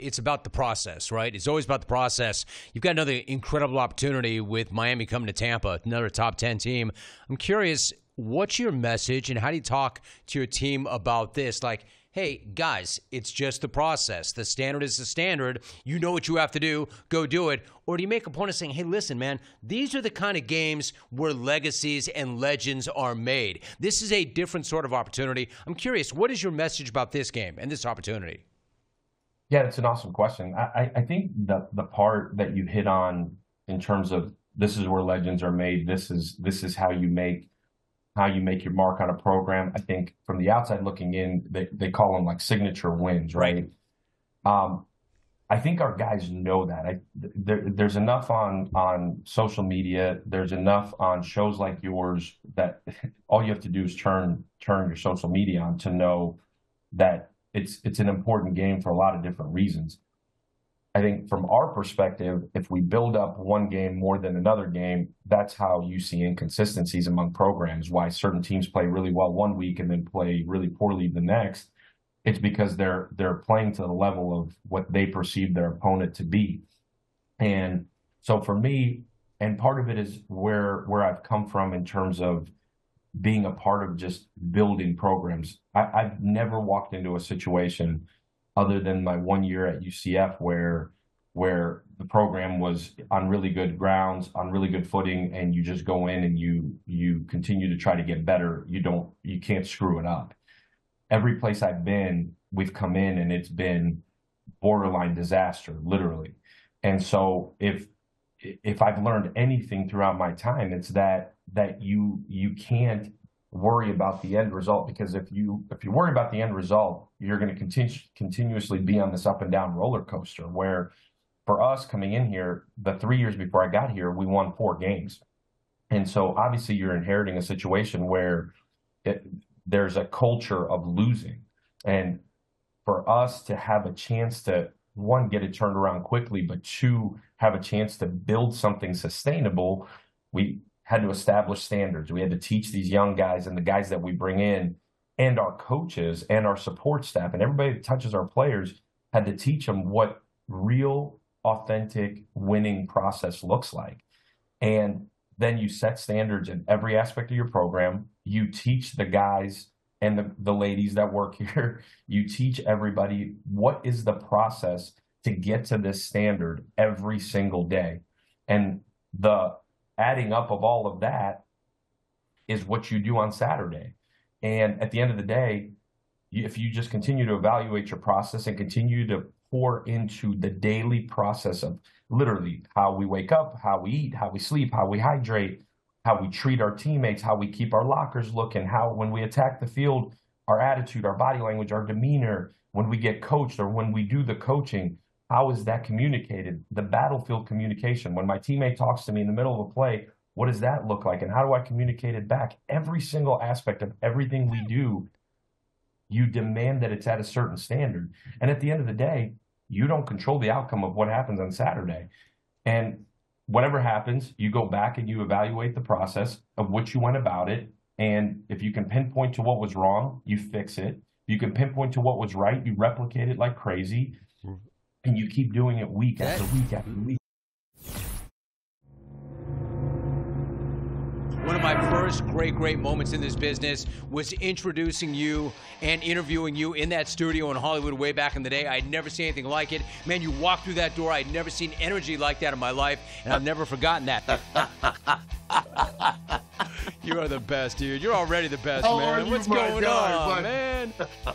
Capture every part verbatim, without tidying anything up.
it's about the process, right? It's always about the process. You've got another incredible opportunity with Miami coming to Tampa, another top ten team. I'm curious, what's your message and how do you talk to your team about this? Like, hey, guys, it's just the process. The standard is the standard. You know what you have to do. Go do it. Or do you make a point of saying, hey, listen, man, these are the kind of games where legacies and legends are made. This is a different sort of opportunity. I'm curious, what is your message about this game and this opportunity? Yeah, it's an awesome question. I, I think the the part that you hit on in terms of this is where legends are made, this is this is how you make how you make your mark on a program. I think from the outside looking in, they, they call them like signature wins, right? Um, I think our guys know that. I, there, there's enough on on social media. There's enough on shows like yours that all you have to do is turn turn your social media on to know that it's it's an important game for a lot of different reasons. I think from our perspective, if we build up one game more than another game, that's how you see inconsistencies among programs, why certain teams play really well one week and then play really poorly the next. It's because they're they're playing to the level of what they perceive their opponent to be. And so for me, and part of it is where where I've come from in terms of being a part of just building programs. I, I've never walked into a situation other than my one year at U C F where where the program was on really good grounds, on really good footing, and you just go in and you you continue to try to get better. You don't you can't screw it up. Every place I've been, we've come in and it's been borderline disaster, literally. And so if if I've learned anything throughout my time, it's that that you you can't worry about the end result, because if you if you worry about the end result, you're going to continue continuously be on this up and down roller coaster. Where for us coming in here, the three years before I got here, we won four games, and so obviously you're inheriting a situation where it, there's a culture of losing, and for us to have a chance to, one, get it turned around quickly, but two, have a chance to build something sustainable, we had to establish standards. We had to teach these young guys and the guys that we bring in and our coaches and our support staff and everybody that touches our players, had to teach them what real, authentic winning process looks like. And then you set standards in every aspect of your program. You teach the guys and the, the ladies that work here, you teach everybody what is the process to get to this standard every single day. And the adding up of all of that is what you do on Saturday. And at the end of the day, if you just continue to evaluate your process and continue to pour into the daily process of literally how we wake up, how we eat, how we sleep, how we hydrate, how we treat our teammates, how we keep our lockers looking, how when we attack the field, our attitude, our body language, our demeanor, when we get coached or when we do the coaching, how is that communicated? The battlefield communication. When my teammate talks to me in the middle of a play, what does that look like? And how do I communicate it back? Every single aspect of everything we do, you demand that it's at a certain standard. And at the end of the day, you don't control the outcome of what happens on Saturday. And whatever happens, you go back and you evaluate the process of which you went about it. And if you can pinpoint to what was wrong, you fix it. You can pinpoint to what was right, you replicate it like crazy. And you keep doing it week after week after week. One of my first great, great moments in this business was introducing you and interviewing you in that studio in Hollywood way back in the day. I'd never seen anything like it. Man, you walked through that door. I'd never seen energy like that in my life, and I've never forgotten that. You are the best, dude. You're already the best, How man. you, What's my going guy, on, but... man?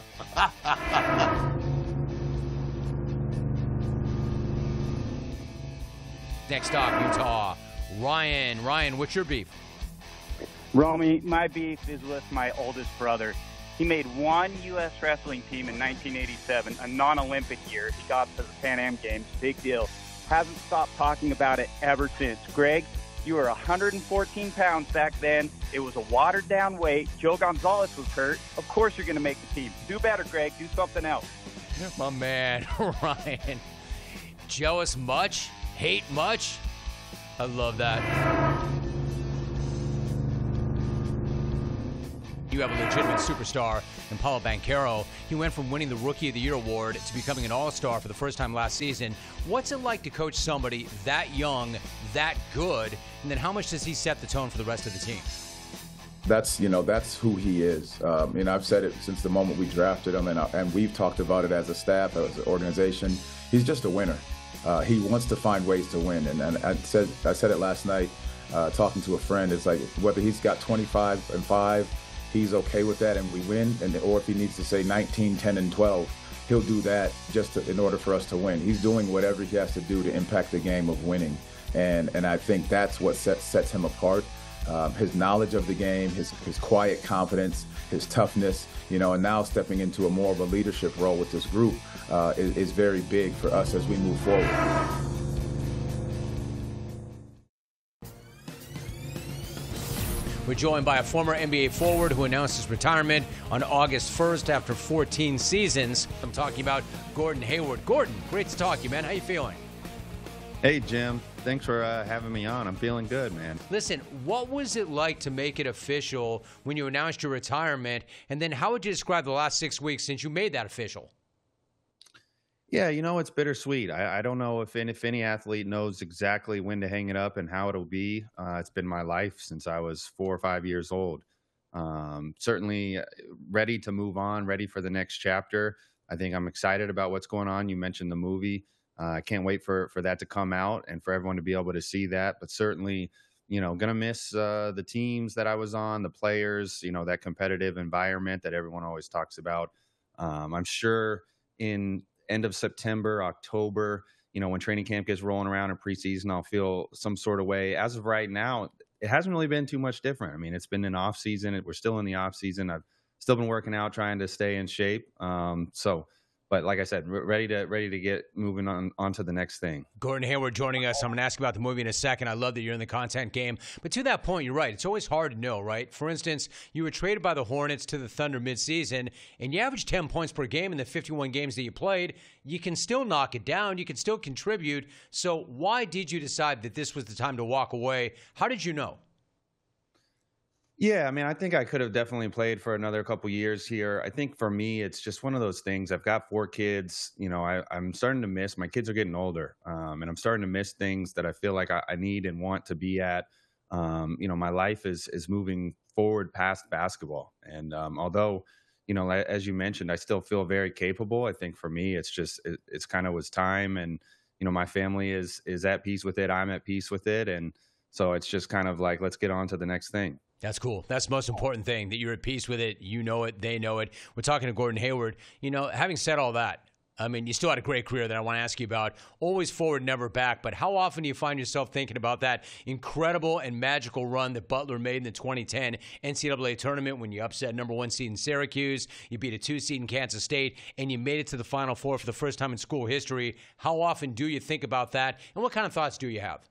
Next up, Utah. Ryan. Ryan, what's your beef? Romy, my beef is with my oldest brother. He made one U S wrestling team in nineteen eighty-seven, a non-Olympic year. He got to the Pan Am Games. Big deal. Hasn't stopped talking about it ever since. Greg, you were one hundred fourteen pounds back then. It was a watered-down weight. Joe Gonzalez was hurt. Of course you're going to make the team. Do better, Greg. Do something else. My man, Ryan. Jealous much? Hate much? I love that. You you have a legitimate superstar in Paolo Banchero. He went from winning the Rookie of the Year award to becoming an all-star for the first time last season. What's it like to coach somebody that young, that good, and then how much does he set the tone for the rest of the team? That's, you know, that's who he is. Um, and I've said it since the moment we drafted him, and, uh, and we've talked about it as a staff, as an organization. He's just a winner. Uh, he wants to find ways to win. And, and I said I said it last night, uh, talking to a friend. It's like whether he's got twenty-five and five, he's okay with that and we win. And or if he needs to say nineteen, ten, and twelve, he'll do that just to, in order for us to win. He's doing whatever he has to do to impact the game of winning. And, and I think that's what sets, sets him apart. Um, his knowledge of the game, his, his quiet confidence, his toughness, you know, and now stepping into a more of a leadership role with this group uh, is, is very big for us as we move forward. We're joined by a former N B A forward who announced his retirement on August first after fourteen seasons. I'm talking about Gordon Hayward. Gordon, great to talk to you, man. How you feeling? Hey, Jim. Thanks for uh, having me on. I'm feeling good, man. Listen, what was it like to make it official when you announced your retirement? And then how would you describe the last six weeks since you made that official? Yeah, you know, it's bittersweet. I, I don't know if any, if any athlete knows exactly when to hang it up and how it'll be. Uh, it's been my life since I was four or five years old. Um, certainly ready to move on, ready for the next chapter. I think I'm excited about what's going on. You mentioned the movie. Uh, I can't wait for, for that to come out and for everyone to be able to see that. But certainly, you know, going to miss uh, the teams that I was on, the players, you know, that competitive environment that everyone always talks about. Um, I'm sure in end of September, October, you know, when training camp gets rolling around in preseason, I'll feel some sort of way. As of right now, it hasn't really been too much different. I mean, it's been an off season. We're still in the off season. I've still been working out, trying to stay in shape. Um, so, But like I said, ready to ready to get moving on, on to the next thing. Gordon Hayward joining us. I'm going to ask you about the movie in a second. I love that you're in the content game. But to that point, you're right. It's always hard to know, right? For instance, you were traded by the Hornets to the Thunder midseason, and you averaged ten points per game in the fifty-one games that you played. You can still knock it down. You can still contribute. So why did you decide that this was the time to walk away? How did you know? Yeah, I mean, I think I could have definitely played for another couple years here. I think for me, it's just one of those things. I've got four kids. You know, I, I'm starting to miss. My kids are getting older, um, and I'm starting to miss things that I feel like I, I need and want to be at. Um, you know, my life is is moving forward past basketball, and um, although, you know, as you mentioned, I still feel very capable. I think for me, it's just it, it's kind of was time, and you know, my family is is at peace with it. I'm at peace with it, and so it's just kind of like, let's get on to the next thing. That's cool. That's the most important thing, that you're at peace with it. You know it. They know it. We're talking to Gordon Hayward. You know, having said all that, I mean, you still had a great career that I want to ask you about. Always forward, never back. But how often do you find yourself thinking about that incredible and magical run that Butler made in the twenty ten N C double A tournament when you upset number one seed in Syracuse, you beat a two seed in Kansas State, and you made it to the Final Four for the first time in school history? How often do you think about that, and what kind of thoughts do you have?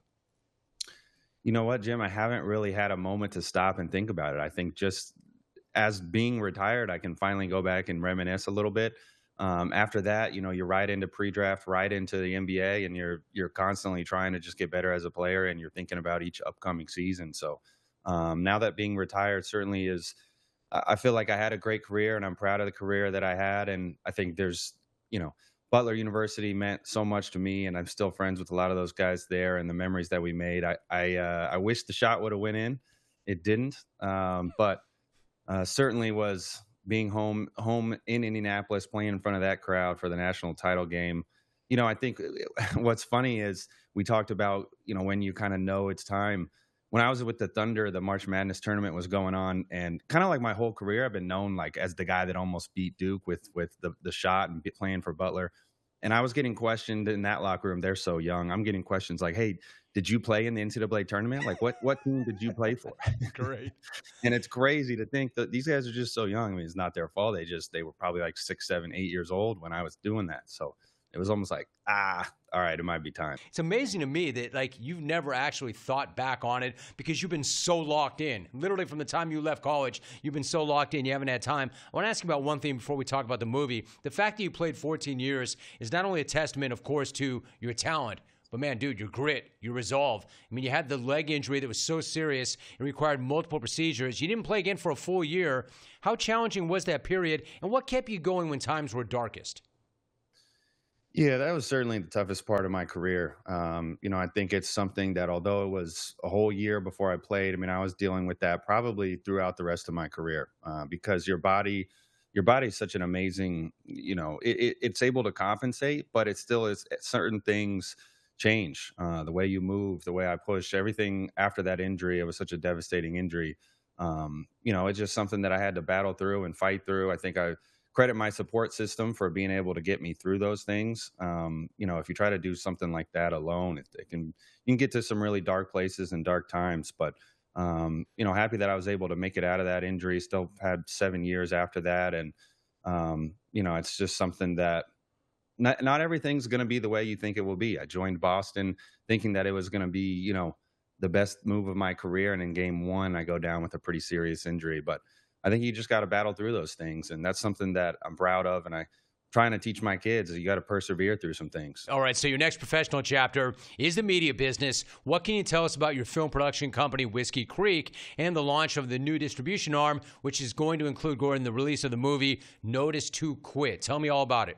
You know what, Jim? I haven't really had a moment to stop and think about it. I think just as being retired, I can finally go back and reminisce a little bit. Um, after that, you know, you're right into pre-draft, right into the N B A, and you're you're constantly trying to just get better as a player, and you're thinking about each upcoming season. So um, now that being retired certainly is, I feel like I had a great career, and I'm proud of the career that I had. And I think there's, you know, Butler University meant so much to me, and I'm still friends with a lot of those guys there, and the memories that we made. I I, uh, I wish the shot would have went in. It didn't, um, but uh, certainly was being home home in Indianapolis, playing in front of that crowd for the national title game. You know, I think what's funny is we talked about, you know, when you kind of know it's time. When I was with the Thunder, the March Madness tournament was going on, and kind of like my whole career, I've been known like as the guy that almost beat Duke with with the the shot and playing for Butler. And I was getting questioned in that locker room. They're so young. I'm getting questions like, "Hey, did you play in the N C double A tournament? Like, what what team did you play for?" Great. And it's crazy to think that these guys are just so young. I mean, it's not their fault. They just they were probably like six, seven, eight years old when I was doing that. So it was almost like, ah, all right, it might be time. It's amazing to me that, like, you've never actually thought back on it because you've been so locked in. Literally from the time you left college, you've been so locked in, you haven't had time. I want to ask you about one thing before we talk about the movie. The fact that you played fourteen years is not only a testament, of course, to your talent, But man, dude, your grit, your resolve. I mean, you had the leg injury that was so serious it required multiple procedures. You didn't play again for a full year. How challenging was that period, and what kept you going when times were darkest? Yeah, that was certainly the toughest part of my career. Um, you know, I think it's something that although it was a whole year before I played, I mean, I was dealing with that probably throughout the rest of my career uh, because your body, your body is such an amazing, you know, it, it, it's able to compensate, but it still is certain things change. Uh, the way you move, the way I push, everything after that injury, it was such a devastating injury. Um, you know, it's just something that I had to battle through and fight through. I think I credit my support system for being able to get me through those things. Um, you know, if you try to do something like that alone, it, it can you can get to some really dark places and dark times. But um, you know, happy that I was able to make it out of that injury. Still had seven years after that, and um, you know, it's just something that not not everything's going to be the way you think it will be. I joined Boston thinking that it was going to be, you know, the best move of my career, and in game one, I go down with a pretty serious injury, but I think you just got to battle through those things. And that's something that I'm proud of. And I trying to teach my kids is you got to persevere through some things. All right. So your next professional chapter is the media business. What can you tell us about your film production company, Whiskey Creek, and the launch of the new distribution arm, which is going to include, Gordon, the release of the movie Notice to Quit? Tell me all about it.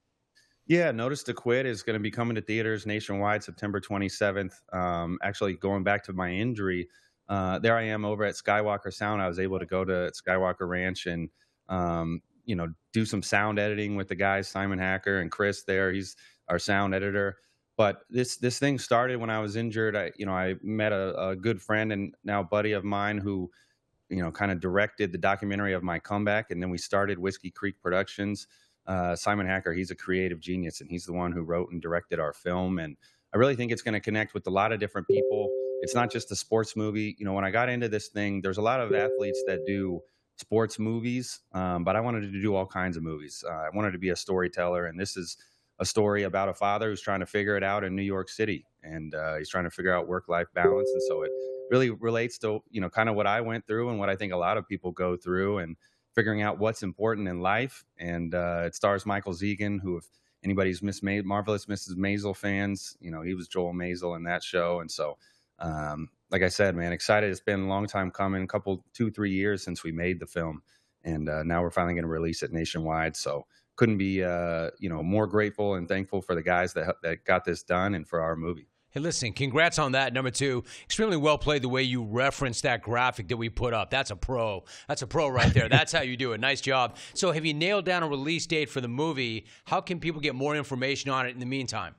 Yeah, Notice to Quit is going to be coming to theaters nationwide September twenty-seventh. Um, actually, going back to my injury, Uh, there I am over at Skywalker Sound. I was able to go to Skywalker Ranch and, um, you know, do some sound editing with the guys, Simon Hacker and Chris there. He's our sound editor. But this this thing started when I was injured. I, you know, I met a, a good friend and now buddy of mine who, you know, kind of directed the documentary of my comeback. And then we started Whiskey Creek Productions. Uh, Simon Hacker, he's a creative genius, and he's the one who wrote and directed our film. And I really think it's going to connect with a lot of different people. It's not just a sports movie. You know, when I got into this thing, there's a lot of athletes that do sports movies, um, but I wanted to do all kinds of movies. Uh, I wanted to be a storyteller, and this is a story about a father who's trying to figure it out in New York City, and uh, he's trying to figure out work-life balance. And so it really relates to, you know, kind of what I went through and what I think a lot of people go through, and figuring out what's important in life. And uh, it stars Michael Zegan, who, if anybody's Miss Ma- Marvelous Missus Maisel fans, you know, he was Joel Maisel in that show. And so, um, like I said, man, excited. It's been a long time coming, a couple, two, three years since we made the film. And uh, now we're finally going to release it nationwide. So couldn't be, uh, you know, more grateful and thankful for the guys that that got this done and for our movie. Hey, listen, congrats on that. Number two, extremely well played the way you referenced that graphic that we put up. That's a pro. That's a pro right there. That's how you do it. Nice job. So have you nailed down a release date for the movie? How can people get more information on it in the meantime?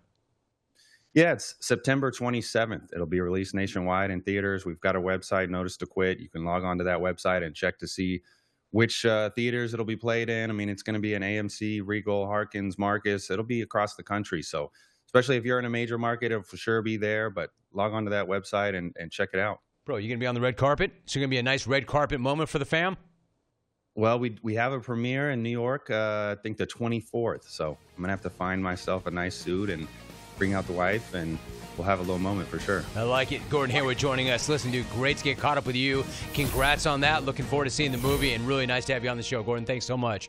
Yeah, it's September twenty-seventh. It'll be released nationwide in theaters. We've got a website, Notice to Quit. You can log on to that website and check to see which uh, theaters it'll be played in. I mean, it's going to be an A M C, Regal, Harkins, Marcus. It'll be across the country. So especially if you're in a major market, it'll for sure be there. But log on to that website and, and check it out. Bro, you going to be on the red carpet? So going to be a nice red carpet moment for the fam? Well, we we have a premiere in New York, uh, I think the twenty-fourth. So I'm going to have to find myself a nice suit and bring out the wife, and we'll have a little moment for sure. I like it. Gordon Hayward joining us. Listen, dude, great to get caught up with you. Congrats on that. Looking forward to seeing the movie, and really nice to have you on the show. Gordon, thanks so much.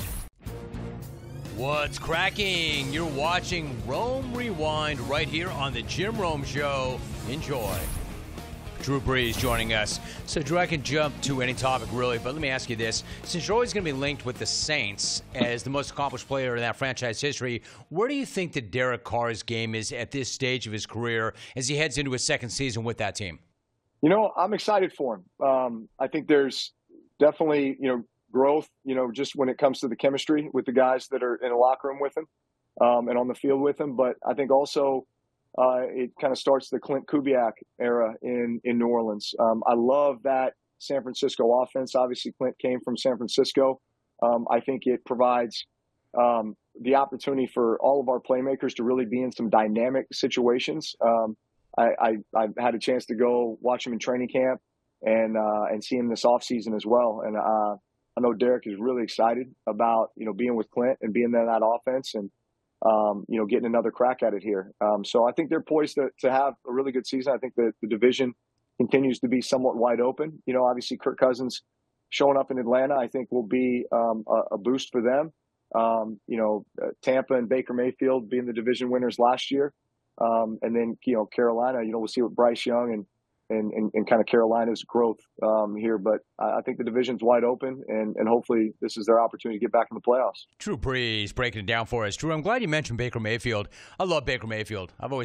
What's cracking? You're watching Rome Rewind right here on the Jim Rome Show. Enjoy. Drew Brees joining us. So, Drew, I can jump to any topic, really, but let me ask you this. Since you're always going to be linked with the Saints as the most accomplished player in that franchise history, where do you think that Derek Carr's game is at this stage of his career as he heads into his second season with that team? You know, I'm excited for him. Um, I think there's definitely, you know, growth, you know, just when it comes to the chemistry with the guys that are in the locker room with him um, and on the field with him. But I think also uh, it kind of starts the Clint Kubiak era in, in New Orleans. Um, I love that San Francisco offense. Obviously, Clint came from San Francisco. Um, I think it provides um, the opportunity for all of our playmakers to really be in some dynamic situations. Um, I, I, I've had a chance to go watch him in training camp and uh, and see him this offseason as well. And uh, I know Derek is really excited about, you know, being with Clint and being in that offense and, um, you know, getting another crack at it here. Um, so I think they're poised to, to have a really good season. I think that the division continues to be somewhat wide open. You know, obviously Kirk Cousins showing up in Atlanta, I think will be um, a, a boost for them. Um, you know, uh, Tampa and Baker Mayfield being the division winners last year. Um, and then, you know, Carolina, you know, we'll see what Bryce Young and and, and, and kind of Carolina's growth um, here. But I think the division's wide open, and, and hopefully this is their opportunity to get back in the playoffs. Drew Brees breaking it down for us. Drew, I'm glad you mentioned Baker Mayfield. I love Baker Mayfield. I've always